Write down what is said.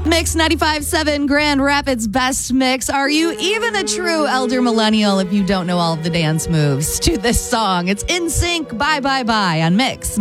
Mix 95.7 Grand Rapids Best Mix. Are you even a true elder millennial if you don't know all of the dance moves to this song? It's In Sync, Bye Bye Bye on Mix